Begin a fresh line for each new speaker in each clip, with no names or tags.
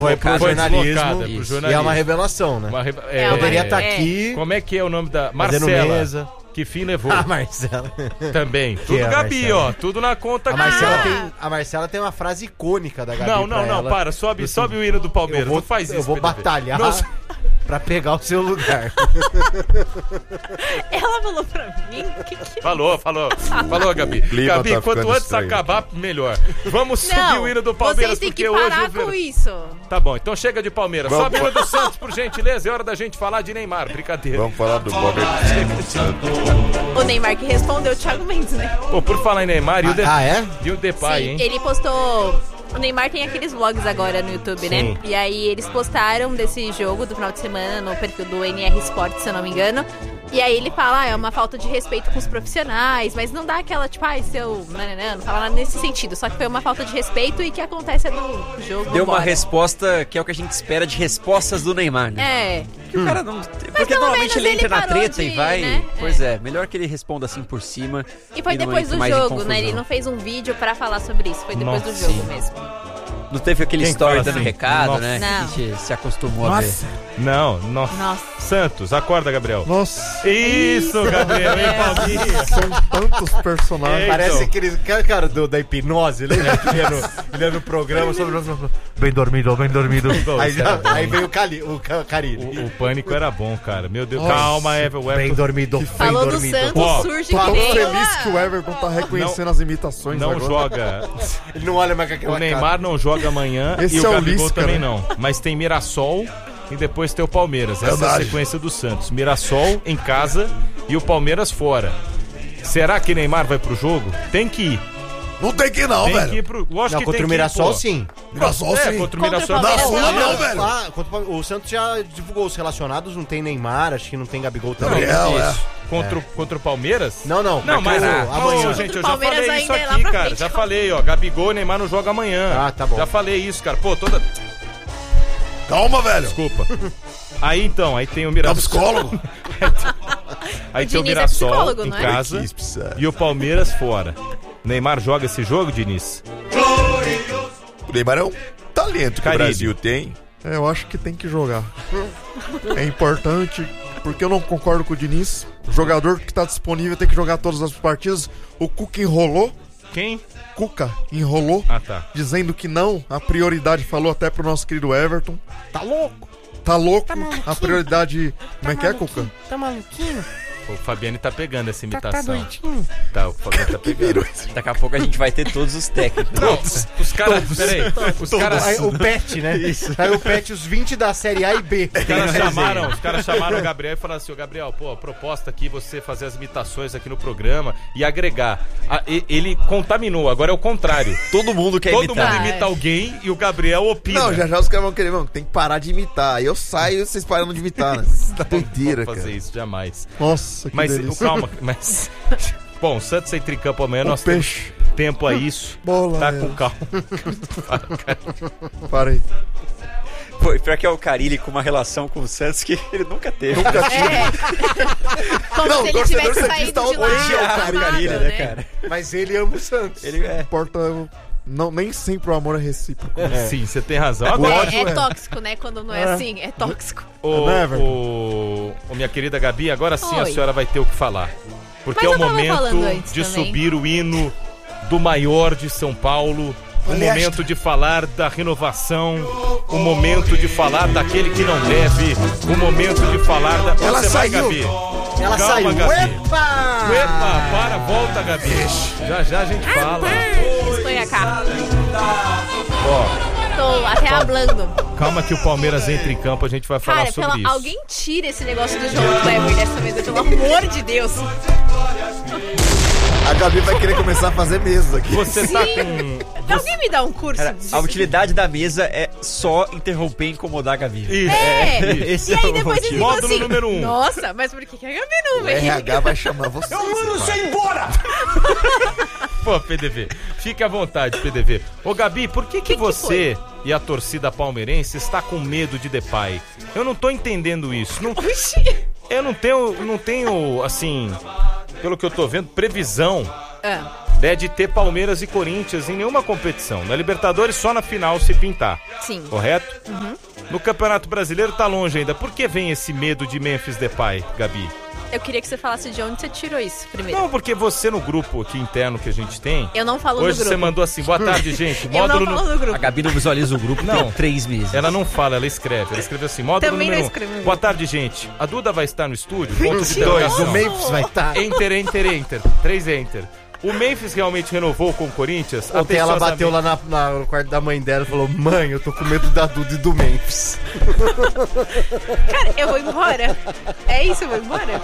Foi pro jornalismo,
Isso.
e é uma revelação, né? Poderia estar aqui.
Como é que é o nome da...
Fazendo
Marcela.
mesa.
Que fim levou?
A Marcela.
Também. Tudo
é a
Gabi,
Marcela?
ó. Tudo na conta
A
aqui.
Marcela tem uma frase icônica da Gabi.
Não, para. Sobe o hino do Palmeiras. Não faz isso,
Eu vou
PDV.
batalhar pra pegar o seu lugar.
Ela falou pra mim
Falou, Gabi.
Clima
Gabi,
tá
quanto
ficando
antes
estranho.
acabar, melhor. Vamos subir o hino do Palmeiras,
vocês têm
porque
que
hoje
parar
o Ver-
com isso.
Tá bom, então chega de Palmeiras.
Vamos.
Sobe o hino do Santos, por gentileza. É hora da gente falar de Neymar. Brincadeira.
Vamos falar do Palmeiras.
O Neymar que respondeu o Thiago Mendes, né?
Pô, por falar em Neymar,
é?
E o Depay,
Sim,
hein?
ele postou... O Neymar tem aqueles vlogs agora no YouTube, né? E aí eles postaram desse jogo do final de semana no perfil do NR Sport, se eu não me engano. E aí ele fala, é uma falta de respeito com os profissionais, mas não dá aquela, tipo, seu... Não fala nada nesse sentido. Só que foi uma falta de respeito e que acontece é do jogo.
Deu uma
embora.
resposta que é o que a gente espera de respostas do Neymar, né?
É.
Que o cara não... Porque
pelo
normalmente
menos
ele entra
ele
na
parou
treta
de,
e vai...
né?
Pois é, melhor que ele responda assim por cima.
E foi
não
depois
entre
do
mais em
jogo, né?
confusão.
Ele não fez um vídeo pra falar sobre isso. Foi depois do jogo mesmo.
Não teve aquele
Quem
story
fala
dando
assim?
recado,
Nossa.
né?
Não.
Que a gente se acostumou a ver.
Não, nossa. Santos, acorda, Gabriel.
Nossa.
Isso, Gabriel, hein, Palmeiras?
São tantos personagens.
Parece aquele cara da hipnose, lembra? Ele ia no programa sobre... Bem dormido. Aí veio o Carille.
O pânico era bom, cara. Meu Deus. Calma, Everton.
Bem dormido.
Falou do Santos,
Ó,
surge
Tô
que
tão
nem...
feliz que o Everton tá reconhecendo as imitações
Não
agora.
joga.
Ele não olha mais com aquela
O Neymar não joga amanhã
Esse
e o
é o
Gabigol
Lisca,
também
né?
não. Mas tem Mirassol e depois tem o Palmeiras. Essa é a
Verdade.
sequência do Santos. Mirassol em casa e o Palmeiras fora. Será que Neymar vai pro jogo? Tem que ir.
Não tem que ir não,
Tem que
velho.
ir pro... Lógico
Não,
que tem
contra
que
o
ir,
Mirassol,
pô.
sim.
Mirassol, sim.
Contra o
Contra
Mirassol
o
Na
Palmeiras,
Sula
não.
não, velho.
O Santos já divulgou os relacionados, não tem Neymar, acho que não tem Gabigol também.
Gabriel, é.
Contra o Palmeiras?
Não,
Não, mas
amanhã.
gente, eu
Contra o
já
Palmeiras
falei isso
ainda é lá
aqui,
pra
cara.
frente.
Já falei, ó. Gabigol e Neymar não jogam amanhã.
Ah, tá bom.
Já falei isso, cara. Pô, toda...
Calma, velho.
Desculpa. Aí então, aí tem o
É um
Mirassol.
psicólogo.
Aí tem o
Diniz é
Mirassol
psicólogo,
em
não é?
casa e o Palmeiras fora. Neymar joga esse jogo, Diniz?
O Neymar é um talento que
Carille.
o Brasil tem.
Eu acho que tem que jogar. É importante, porque eu não concordo com o Diniz. O jogador que tá disponível tem que jogar todas as partidas. O Cuca enrolou.
Quem?
Cuca enrolou,
Ah, tá.
dizendo que não. A prioridade, falou até pro nosso querido Everton.
Tá louco?
Tá louco? A prioridade... Como é que é, Cuca?
Tá maluquinho?
O Fabiane tá pegando essa
Tá
imitação.
doidinho?
Tá, o Fabiane tá pegando.
Daqui a pouco a gente vai ter todos os técnicos.
Não, os caras... Peraí. Os caras...
Aí, o Pet, né? Isso. Aí o Pet, os 20 da Série A e B.
Os caras chamaram o Gabriel e falaram assim, ô Gabriel, pô, a proposta aqui você fazer as imitações aqui no programa e agregar. Ele contaminou, agora é o contrário.
Todo mundo quer
Todo
imitar.
mundo imita alguém e o Gabriel opina.
Não, já os caras vão querer, mano, tem que parar de imitar. Aí eu saio e vocês param de imitar, né? Doideira,
Não vou fazer
cara.
isso, jamais.
Nossa, que
Mas,
delícia.
calma, mas... Bom, o Santos entra em campo amanhã, nós
peixe.
temos tempo a isso.
Bola,
Tá
é.
com calma.
Para aí.
Pô, pior que é o Carille com uma relação com o Santos que ele nunca teve.
Como
Não,
se ele
o torcedor
tivesse
santista
saído de lá
odiava o
amado,
Carille, né, cara?
Mas ele ama o Santos.
Ele é.
Importa... Não, nem sempre o amor é recíproco.
Sim, você tem razão. Agora,
É tóxico, né? Quando não é assim, é tóxico.
minha querida Gabi, agora sim a
Oi.
senhora vai ter o que falar. Porque
Mas
é o
eu tava falando
momento
antes
de
também.
subir o hino do maior de São Paulo. O momento de falar da renovação, o momento de falar daquele que não deve, o momento de falar da...
Ela
Você vai,
saiu.
Gabi?
Ela
Calma,
saiu.
Gabi.
Epa!
Epa, para, volta, Gabi. Já a gente fala.
Estou cá.
Ó,
Tô até hablando.
calma que o Palmeiras entra em campo, a gente vai falar
Cara,
sobre isso.
alguém tira esse negócio do João Kleber dessa mesa, pelo amor de Deus.
A Gabi vai querer começar a fazer mesas aqui.
Você tá com...
Alguém me dá um curso
Cara,
de...
a utilidade da mesa é só interromper e incomodar a Gabi.
Isso.
Esse
E
é
aí
o
depois eles ficam
Módulo
assim,
número 1.
nossa, mas por que a Gabi não
O
vem?
RH vai chamar você.
Pô, PDV, fique à vontade, PDV. Ô, Gabi, por que você e a torcida palmeirense está com medo de Depay? Eu não tô entendendo isso. Não,
Oxi.
eu não tenho, assim, pelo que eu tô vendo, previsão é de ter Palmeiras e Corinthians em nenhuma competição. Na Libertadores, só na final se pintar.
Sim.
Correto? No Campeonato Brasileiro tá longe ainda. Por que vem esse medo de Memphis Depay, Gabi?
Eu queria que você falasse de onde você tirou isso primeiro.
Não, porque você no grupo aqui interno que a gente tem...
Eu não falo
hoje
no grupo.
Você mandou assim, boa tarde, gente.
Eu não
Módulo
falo no grupo.
A Gabi não visualiza o grupo
Não.
por 3 meses.
Ela não fala, ela escreve. Ela escreveu assim, módulo
Também
número
não
1.
escrevi.
Boa tarde, gente. A Duda vai estar no estúdio? Ponto de
2,
interrogação.
o Memphis vai estar.
Enter. 3 enter. O Memphis realmente renovou com o Corinthians?
Ontem ela bateu lá no quarto da mãe dela e falou: mãe, eu tô com medo da Duda e do Memphis.
Cara, eu vou embora. É isso, eu vou embora?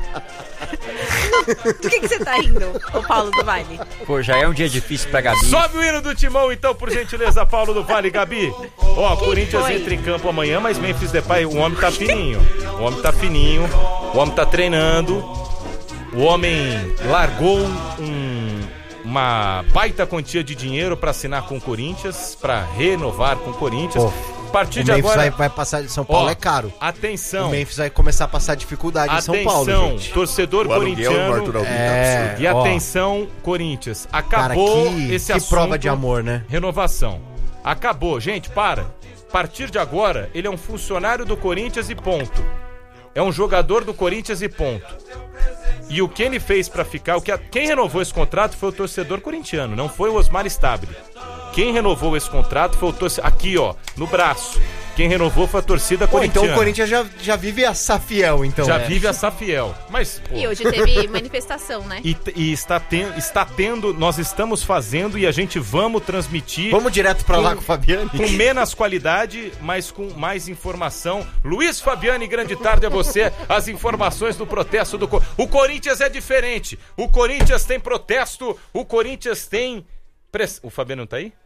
Do que você tá rindo, ô Paulo do Vale?
Pô, já é um dia difícil pra Gabi.
Sobe o hino do Timão, então, por gentileza, Paulo do Vale, Gabi. Ó, Corinthians
foi?
entra em campo amanhã, mas Memphis Depay, o homem tá fininho. O homem tá treinando. O homem largou uma baita quantia de dinheiro pra assinar com o Corinthians, pra renovar com o Corinthians. A partir
O
de
Memphis
agora...
vai passar de São Paulo,
Ó,
é caro.
Atenção.
O Memphis vai começar a passar dificuldade em São Paulo,
Atenção,
gente.
torcedor
O aluguel do Arthur
corintiano.
Alvim tá absurdo.
E
ó,
atenção, Corinthians.
cara,
Acabou esse
que
assunto.
prova de amor, né?
Renovação. Acabou. Gente, para. A partir de agora, ele é um funcionário do Corinthians e ponto. É um jogador do Corinthians e ponto. E o que ele fez pra ficar... Quem renovou esse contrato foi o torcedor corintiano, não foi o Osmar Stabile. Quem renovou esse contrato foi o torcedor... Aqui, ó, no braço. Quem renovou foi a torcida
Pô,
corintiana.
então o Corinthians já vive a Safiel, então.
Já
né?
vive a Safiel. Mas, pô...
E hoje teve manifestação, né?
E está tendo, nós estamos fazendo e a gente vamos transmitir
Vamos direto pra lá com o Fabiano.
com menos qualidade, mas com mais informação. Luiz Fabiani, grande tarde a você. As informações do protesto do O Corinthians é diferente. O Corinthians tem protesto. O Corinthians tem... O Fabiano não tá aí?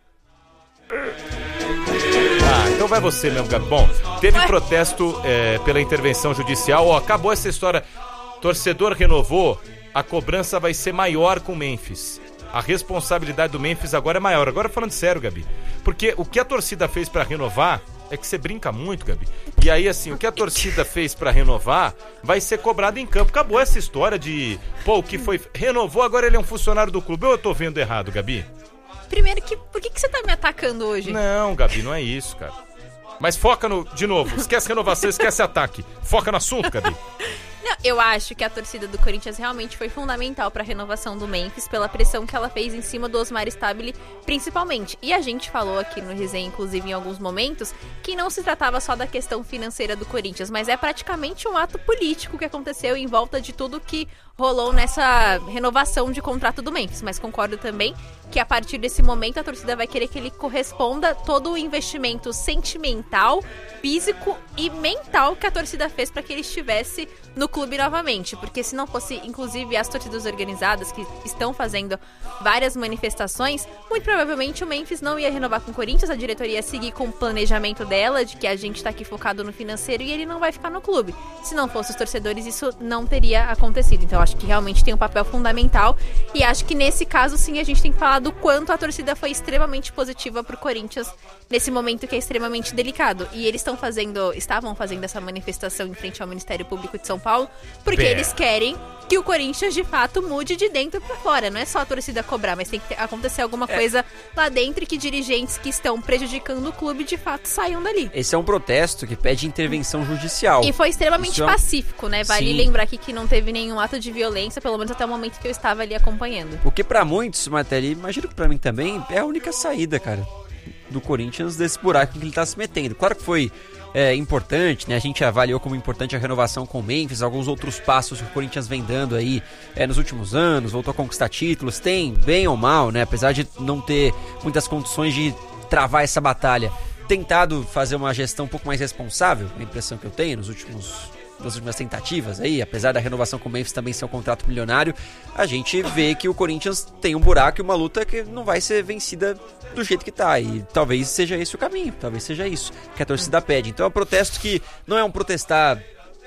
Ah, então vai você mesmo, Gabi. Bom, teve protesto pela intervenção judicial. Ó, acabou essa história. Torcedor renovou, a cobrança vai ser maior com o Memphis. A responsabilidade do Memphis agora é maior. Agora falando sério, Gabi. Porque o que a torcida fez pra renovar é que você brinca muito, Gabi. E aí, assim, o que a torcida fez pra renovar vai ser cobrado em campo. Acabou essa história de... Pô, o que foi... Renovou, agora ele é um funcionário do clube. Ou eu tô vendo errado, Gabi?
Primeiro, por que você tá me atacando hoje?
Não, Gabi, não é isso, cara. Mas foca no... De novo, esquece renovação, esquece ataque. Foca no assunto, Gabi.
Não, eu acho que a torcida do Corinthians realmente foi fundamental para a renovação do Memphis, pela pressão que ela fez em cima do Osmar Stabile, principalmente. E a gente falou aqui no resenha, inclusive em alguns momentos, que não se tratava só da questão financeira do Corinthians, mas é praticamente um ato político que aconteceu em volta de tudo que rolou nessa renovação de contrato do Memphis. Mas concordo também que a partir desse momento a torcida vai querer que ele corresponda todo o investimento sentimental, físico e mental que a torcida fez para que ele estivesse no clube novamente, porque se não fosse, inclusive, as torcidas organizadas que estão fazendo várias manifestações, muito provavelmente o Memphis não ia renovar com o Corinthians, a diretoria ia seguir com o planejamento dela, de que a gente tá aqui focado no financeiro e ele não vai ficar no clube. Se não fosse os torcedores, isso não teria acontecido. Então, acho que realmente tem um papel fundamental e acho que nesse caso, sim, a gente tem que falar do quanto a torcida foi extremamente positiva pro Corinthians nesse momento que é extremamente delicado. E eles estavam fazendo essa manifestação em frente ao Ministério Público de São Paulo, porque eles querem que o Corinthians, de fato, mude de dentro pra fora. Não é só a torcida cobrar, mas tem que acontecer alguma coisa lá dentro e que dirigentes que estão prejudicando o clube, de fato, saiam dali.
Esse é um protesto que pede intervenção judicial.
E foi extremamente pacífico, né? Vale lembrar aqui que não teve nenhum ato de violência, pelo menos até o momento que eu estava ali acompanhando.
O que pra muitos, Martelli, imagino que pra mim também, é a única saída, cara, do Corinthians desse buraco em que ele tá se metendo. Claro que foi importante, né? A gente avaliou como importante a renovação com o Memphis, alguns outros passos que o Corinthians vem dando aí nos últimos anos, voltou a conquistar títulos, tem, bem ou mal, né? Apesar de não ter muitas condições de travar essa batalha, tentado fazer uma gestão um pouco mais responsável, a impressão que eu tenho nas últimas tentativas aí, apesar da renovação com o Memphis também ser um contrato milionário, a gente vê que o Corinthians tem um buraco e uma luta que não vai ser vencida do jeito que tá, e talvez seja esse o caminho, talvez seja isso que a torcida pede. Então é um protesto que não é um protestar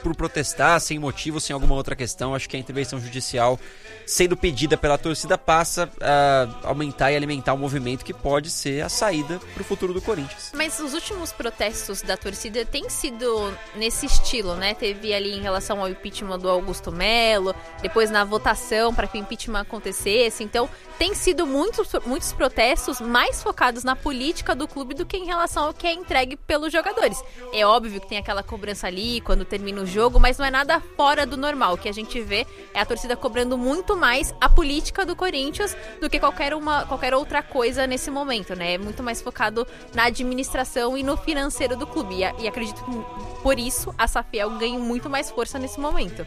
por protestar, sem motivo, sem alguma outra questão. Acho que a intervenção judicial, sendo pedida pela torcida, passa a aumentar e alimentar um movimento que pode ser a saída para o futuro do Corinthians.
Mas os últimos protestos da torcida têm sido nesse estilo, né? Teve ali em relação ao impeachment do Augusto Melo, depois na votação para que o impeachment acontecesse. Então, tem sido muitos protestos mais focados na política do clube do que em relação ao que é entregue pelos jogadores. É óbvio que tem aquela cobrança ali quando termina o jogo, mas não é nada fora do normal. O que a gente vê é a torcida cobrando muito mais a política do Corinthians do que qualquer outra coisa nesse momento, né? É muito mais focado na administração e no financeiro do clube. E acredito que por isso a Safiel ganha muito mais força nesse momento.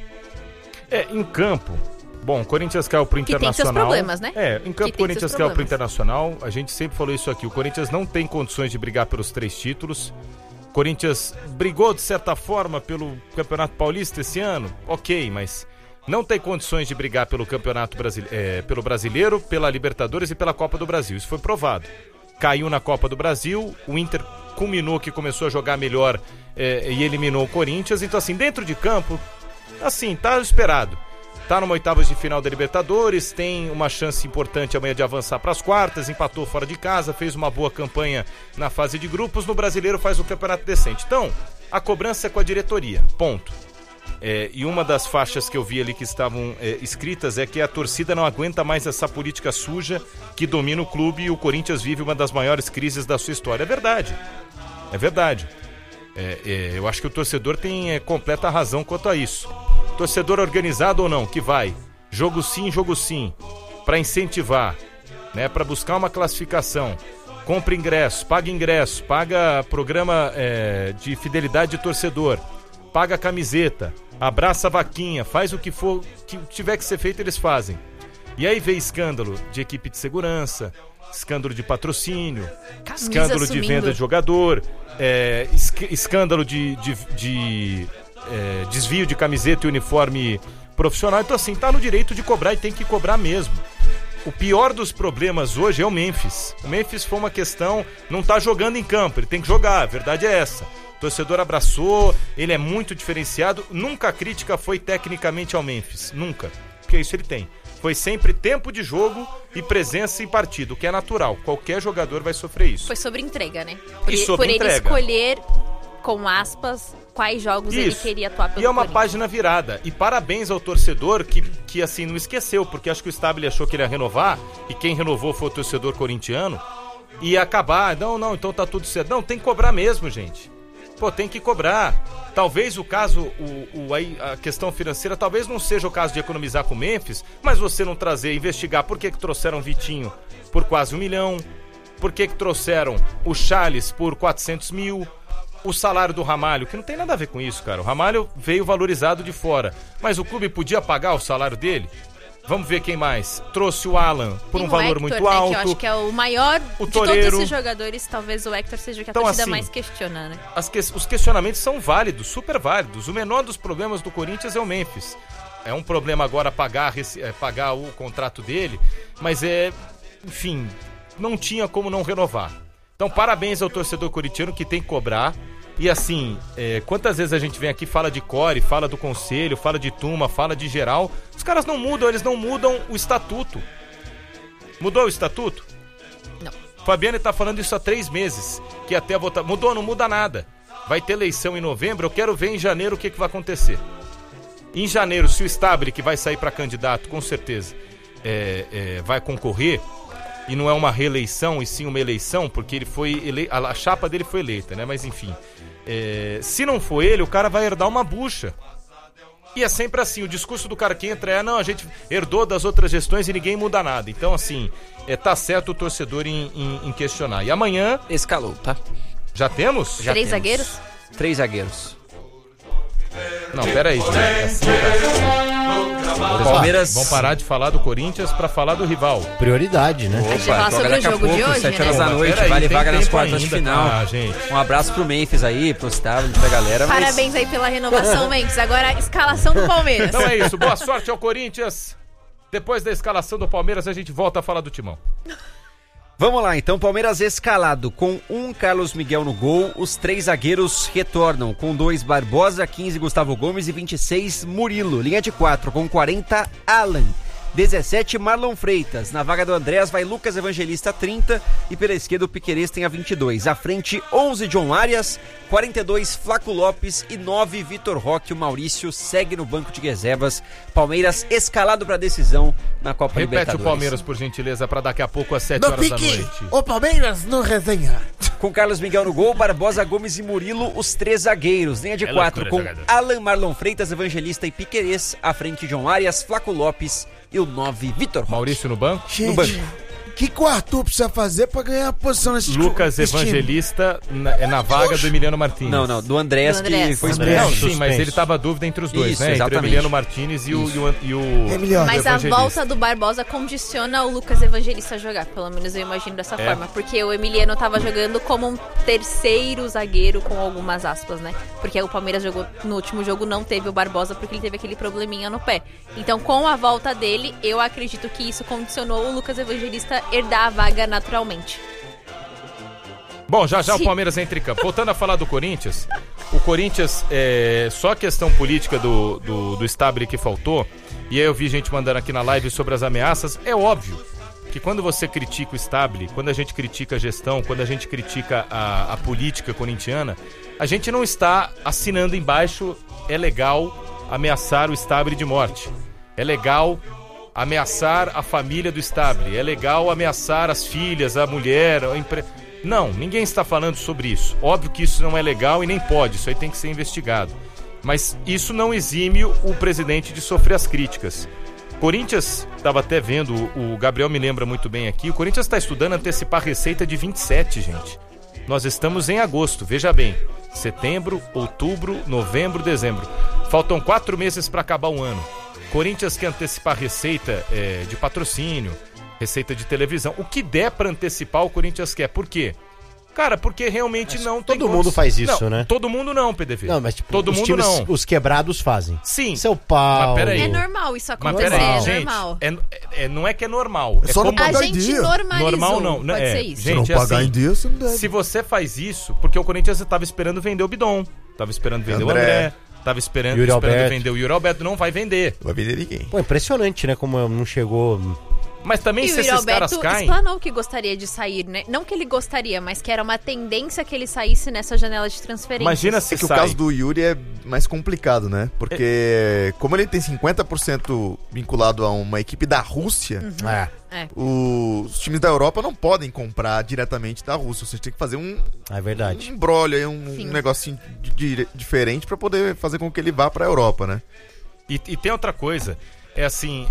Em campo, bom, o Corinthians caiu pro Internacional.
Que tem seus problemas, né?
Em campo o Corinthians caiu pro Internacional. A gente sempre falou isso aqui. O Corinthians não tem condições de brigar pelos 3 títulos. O Corinthians brigou, de certa forma, pelo Campeonato Paulista esse ano. Ok, mas não tem condições de brigar pelo Campeonato pelo Brasileiro, pela Libertadores e pela Copa do Brasil. Isso foi provado. Caiu na Copa do Brasil, o Inter culminou que começou a jogar melhor e eliminou o Corinthians. Então, assim, dentro de campo, assim, tá esperado. Tá numa oitavas de final da Libertadores, tem uma chance importante amanhã de avançar para as quartas, empatou fora de casa, fez uma boa campanha na fase de grupos, no Brasileiro faz um campeonato decente. Então, a cobrança é com a diretoria, ponto. E uma das faixas que eu vi ali que estavam escritas é que a torcida não aguenta mais essa política suja que domina o clube e o Corinthians vive uma das maiores crises da sua história. É verdade, é verdade. Eu acho que o torcedor tem completa razão quanto a isso. Torcedor organizado ou não, que vai, jogo sim, para incentivar, né, para buscar uma classificação, compra ingresso, paga programa de fidelidade de torcedor, paga camiseta, abraça a vaquinha, faz o que for, que tiver que ser feito, eles fazem. E aí vem escândalo de equipe de segurança, escândalo de patrocínio,
Camisa
escândalo
sumindo.
de venda de jogador, escândalo de desvio de camiseta e uniforme profissional. Então, assim, tá no direito de cobrar e tem que cobrar mesmo. O pior dos problemas hoje é o Memphis. O Memphis foi uma questão, não tá jogando em campo, ele tem que jogar, a verdade é essa. O torcedor abraçou, ele é muito diferenciado. Nunca a crítica foi tecnicamente ao Memphis, nunca, porque isso ele tem. Foi sempre tempo de jogo e presença em partido, o que é natural. Qualquer jogador vai sofrer isso.
Foi sobre entrega, né?
Sobre
por ele
entrega.
escolher, com aspas, quais jogos ele queria atuar pelo
E é uma
Corinthians.
página virada. E parabéns ao torcedor que assim, não esqueceu, porque acho que o Stabile achou que ele ia renovar, e quem renovou foi o torcedor corintiano, e ia acabar, não, então tá tudo certo. Não, tem que cobrar mesmo, gente. Pô, tem que cobrar. Talvez o caso, a questão financeira, talvez não seja o caso de economizar com o Memphis, mas você não investigar por que trouxeram o Vitinho por quase 1 milhão, por que trouxeram o Charles por 400 mil, o salário do Ramalho, que não tem nada a ver com isso, cara. O Ramalho veio valorizado de fora, mas o clube podia pagar o salário dele? Vamos ver quem mais. Trouxe o Alan por um valor
Hector,
muito
né,
alto.
que eu acho que é o maior
O
de
Toreiro.
todos esses jogadores. Talvez o Hector seja o que a
Então,
torcida
assim,
mais questiona, né?
Os questionamentos são válidos, super válidos. O menor dos problemas do Corinthians é o Memphis. É um problema agora pagar o contrato dele, mas enfim, não tinha como não renovar. Então, parabéns ao torcedor corintiano que tem que cobrar. E assim, quantas vezes a gente vem aqui, fala de core, fala do conselho, fala de turma, fala de geral. Os caras não mudam, eles não mudam o estatuto. Mudou o estatuto?
Não.
Fabiane tá falando isso há 3 meses, que até votar. Mudou, não muda nada. Vai ter eleição em novembro, eu quero ver em janeiro o que vai acontecer. Em janeiro, se o Stabile, que vai sair para candidato, com certeza, vai concorrer, e não é uma reeleição, e sim uma eleição, porque ele foi a chapa dele foi eleita, né? Mas enfim, se não for ele, o cara vai herdar uma bucha. E é sempre assim, o discurso do cara que entra não, a gente herdou das outras gestões e ninguém muda nada. Então, assim, tá certo o torcedor em questionar. E amanhã...
Escalou, tá?
Já temos?
Já
3
temos.
zagueiros?
3 zagueiros.
Não, peraí, gente. Assim,
Palmeiras...
Vamos parar de falar do Corinthians pra falar do rival.
Prioridade, né?
A gente vai falar sobre o
daqui a
jogo de
pouco,
hoje,
7
né?
horas da noite,
Peraí,
vale
tem
vaga nas
tempo
quartas de
ainda.
final.
Ah, gente.
Um abraço pro Memphis aí, pro Stabile, pra galera. mas-
Parabéns aí pela renovação, Mendes. Agora, a escalação do Palmeiras.
Então é isso, boa sorte ao Corinthians. Depois da escalação do Palmeiras, a gente volta a falar do Timão.
Vamos lá, então, Palmeiras escalado com 1 Carlos Miguel no gol, os 3 zagueiros retornam com 2 Barbosa, 15 Gustavo Gomes e 26 Murilo. Linha de 4 com 40 Alan, 17 Marlon Freitas. Na vaga do Andrés vai Lucas Evangelista, 30, e pela esquerda o Piquerez tem a 22. À frente 11 John Arias, 42 Flaco Lopes e 9 Vitor Roque. O Maurício segue no banco de reservas. Palmeiras escalado para decisão na Copa Libertadores.
Repete o Palmeiras, por gentileza, para daqui a pouco às 7 horas da noite.
O Palmeiras no resenha.
Com Carlos Miguel no gol, Barbosa, Gomes e Murilo, os 3 zagueiros. Linha de 4 com Alan, Marlon Freitas, Evangelista e Piquerez. À frente John Arias, Flaco Lopes e o 9 Vitor Roque.
Maurício no banco?
Gente,
No banco.
que que o Arthur precisa fazer pra ganhar a posição nesse
Lucas
nesse time?
Evangelista na vaga do Emiliano Martins.
Não, do Andrés,
Do Andrés.
que foi
Andrés.
expulso.
Não, sim, mas
Suspenso.
ele tava a dúvida entre os dois,
Isso,
né? Entre o
exatamente.
Emiliano Martins e o
Emiliano.
Mas a
Evangelista.
volta do Barbosa condiciona o Lucas Evangelista a jogar. Pelo menos eu imagino dessa forma. Porque o Emiliano tava jogando como um terceiro zagueiro, com algumas aspas, né? Porque o Palmeiras jogou no último jogo, não teve o Barbosa porque ele teve aquele probleminha no pé. Então, com a volta dele, eu acredito que isso condicionou o Lucas Evangelista herdar a vaga naturalmente.
Bom, já o
Sim.
Palmeiras entra em campo. Voltando a falar do Corinthians, o Corinthians, só a questão política do Stabile que faltou, e aí eu vi gente mandando aqui na live sobre as ameaças, é óbvio que quando você critica o Stabile, quando a gente critica a gestão, quando a gente critica a política corintiana, a gente não está assinando embaixo, é legal ameaçar o Stabile de morte, é legal ameaçar a família do Stabile, é legal ameaçar as filhas, a mulher, a empresa. Não, ninguém está falando sobre isso. Óbvio que isso não é legal e nem pode, isso aí tem que ser investigado. Mas isso não exime o presidente de sofrer as críticas. Corinthians, estava até vendo, o Gabriel me lembra muito bem aqui, o Corinthians está estudando antecipar a receita de 27, gente. Nós estamos em agosto, veja bem. Setembro, outubro, novembro, dezembro. Faltam 4 meses para acabar o ano. Corinthians quer antecipar receita de patrocínio, receita de televisão. O que der pra antecipar, o Corinthians quer. Por quê? Cara, porque realmente não tem
todo mundo faz isso,
não,
né?
Todo mundo não, PDV.
Não, mas tipo,
todo
os
mundo
times,
não.
os quebrados fazem.
Sim.
São Paulo.
Mas peraí.
É normal isso
Mas
acontecer,
peraí,
é
gente,
normal.
não é que é normal.
É só não
como...
A
pagar em
gente
dia.
normalizou,
Normal não,
pode
é,
ser isso.
Se não
gente, é
pagar
assim,
em dia, você não deve.
Se você faz isso, porque o Corinthians estava esperando vender o Bidon, estava esperando vender o André, estava esperando
Yuri Alberto.
vender o Yuri Alberto, não vai vender.
Não vai vender ninguém.
Pô, impressionante, né? Como não chegou.
Mas também
E
se
o Yuri
esses caras
Alberto
caem...
explanou que gostaria de sair, né? Não que ele gostaria, mas que era uma tendência que ele saísse nessa janela de transferência.
Imagina se
É que o
sai.
caso do Yuri é mais complicado, né? Porque como ele tem 50% vinculado a uma equipe da Rússia, os times da Europa não podem comprar diretamente da Rússia. Você tem que fazer um
É verdade.
brolho aí, um
Sim.
negocinho diferente pra poder fazer com que ele vá pra Europa, né?
E tem outra coisa, é assim,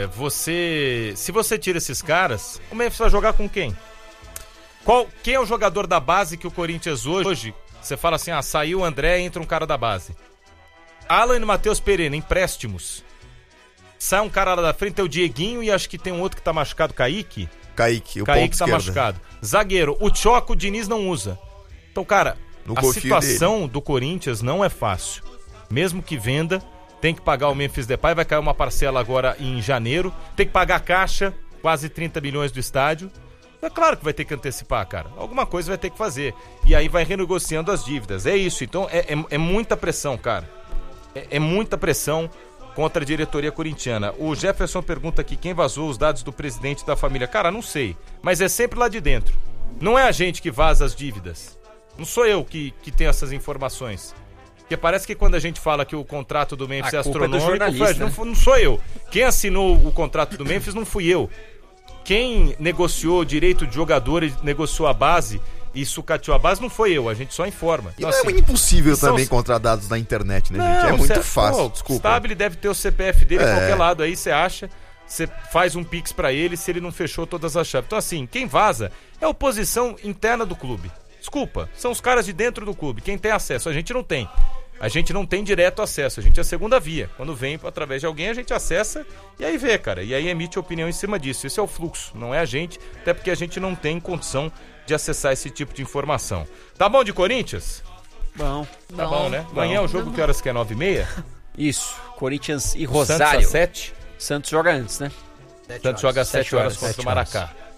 se você tira esses caras, o Memphis vai jogar com quem? Quem é o jogador da base que o Corinthians hoje, você fala assim, saiu o André, entra um cara da base. Alan e Matheus Pereira, empréstimos. Sai um cara lá da frente, tem o Dieguinho e acho que tem um outro que tá machucado, Kaique.
Kaique, o ponto
Kaique tá
esquerda.
machucado. Zagueiro, o Choco, o Diniz não usa. Então, cara,
No
a
golfinho
situação do Corinthians não é fácil. Mesmo que venda, tem que pagar o Memphis Depay, vai cair uma parcela agora em janeiro. Tem que pagar a caixa, quase 30 milhões do estádio. É claro que vai ter que antecipar, cara. Alguma coisa vai ter que fazer. E aí vai renegociando as dívidas. É isso. Então é muita pressão, cara. É muita pressão contra a diretoria corintiana. O Jefferson pergunta aqui quem vazou os dados do presidente da família. Cara, não sei. Mas é sempre lá de dentro. Não é a gente que vaza as dívidas. Não sou eu que tenho essas informações. Porque parece que quando a gente fala que o contrato do Memphis é
A culpa é do
astronômico,
jornalista,
não sou eu. Quem assinou o contrato do Memphis não fui eu. Quem negociou o direito de jogador e negociou a base e sucateou a base não foi eu, a gente só informa.
E
Então,
não
assim,
é impossível
são
também
os-
encontrar dados na internet, né, gente? É
não,
muito
cê-
fácil,
pô,
desculpa.
O Stabile deve ter o CPF dele em
É.
qualquer lado, aí você acha, você faz um pix pra ele se ele não fechou todas as chaves. Então assim, quem vaza é a oposição interna do clube. Desculpa, são os caras de dentro do clube, quem tem acesso, a gente não tem. A gente não tem direto acesso, a gente é a segunda via. Quando vem através de alguém, a gente acessa e aí vê, cara. E aí emite opinião em cima disso. Esse é o fluxo, não é a gente, até porque a gente não tem condição de acessar esse tipo de informação. Tá bom de Corinthians?
Bom,
Tá bom, né? Amanhã é o jogo, que horas que é? 9h30?
isso. Corinthians e
O Santos
Rosário.
às 7?
Santos joga antes, né?
Santos joga às 7 horas
7
contra o
horas.
Maracá.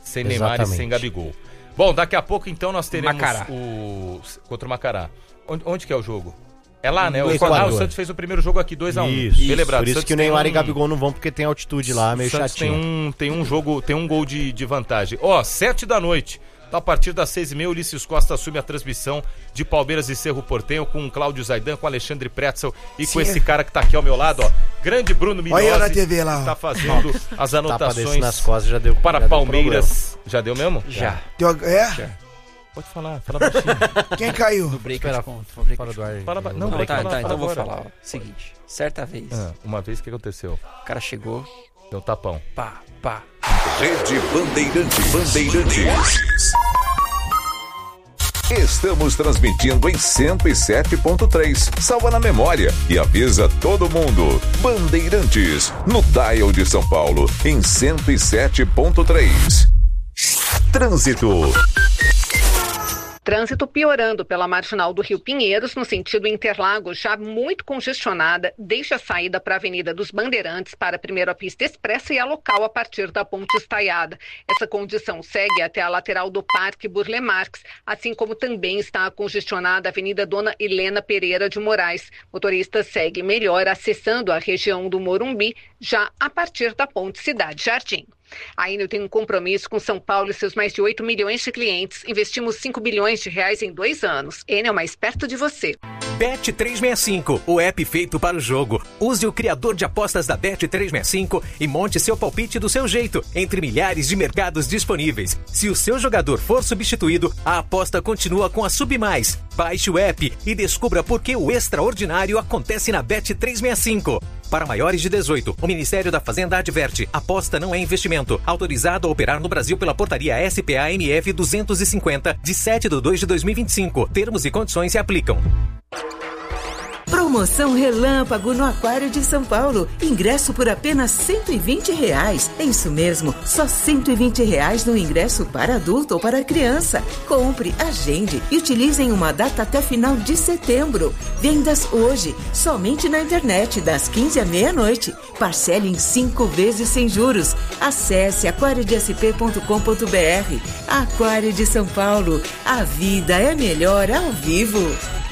sem Neymar e sem Gabigol. Bom, daqui a pouco então nós teremos contra o Macará. Onde que é o jogo? É lá, né? O Santos fez o primeiro jogo aqui, 2-1.
Isso, por isso que o Neymar e Gabigol não vão, porque tem altitude lá, meio chatinho.
Tem um gol de vantagem. 7 da noite. A partir das 6h30, Ulisses Costa assume a transmissão de Palmeiras e Cerro Porteño com o Cláudio Zaidan, com o Alexandre Pretzel e com esse cara que tá aqui ao meu lado, grande Bruno Minozzi.
Olha na TV lá,
tá fazendo as anotações
nas costas, já deu,
para Palmeiras. Já deu mesmo?
Já.
Já.
Pode falar, fala baixinho.
Quem caiu?
No break
Espera,
eu te conto.
fora do ar.
Não,
então vou falar. Seguinte, certa vez.
Uma vez, o que aconteceu?
O cara chegou.
Deu um tapão.
Pá.
Rede Bandeirantes. Estamos transmitindo em 107.3. Salva na memória e avisa todo mundo. Bandeirantes, no dial de São Paulo, em 107.3.
Trânsito piorando pela marginal do Rio Pinheiros, no sentido Interlagos, já muito congestionada, desde a saída para a Avenida dos Bandeirantes para primeiro a pista expressa e a local a partir da Ponte Estaiada. Essa condição segue até a lateral do Parque Burle Marx, assim como também está congestionada a Avenida Dona Helena Pereira de Moraes. Motorista segue melhor acessando a região do Morumbi, já a partir da Ponte Cidade Jardim. A Enel tem um compromisso com São Paulo e seus mais de 8 milhões de clientes. Investimos 5 bilhões de reais em 2 anos. Enel mais perto de você.
Bet365, o app feito para o jogo. Use o criador de apostas da Bet365 e monte seu palpite do seu jeito, entre milhares de mercados disponíveis. Se o seu jogador for substituído, a aposta continua com a Submais. Baixe o app e descubra por que o extraordinário acontece na Bet365. Para maiores de 18, o Ministério da Fazenda adverte: aposta não é investimento. Autorizado a operar no Brasil pela portaria SPA-MF 250, de 7/2/2025. Termos e condições se aplicam.
Promoção Relâmpago no Aquário de São Paulo. Ingresso por apenas R$120. É isso mesmo, só R$120 no ingresso para adulto ou para criança. Compre, agende e utilize em uma data até final de setembro. Vendas hoje, somente na internet, das 15 à meia-noite. Parcele em 5 vezes sem juros. Acesse aquariodesp.com.br. Aquário de São Paulo. A vida é melhor ao vivo.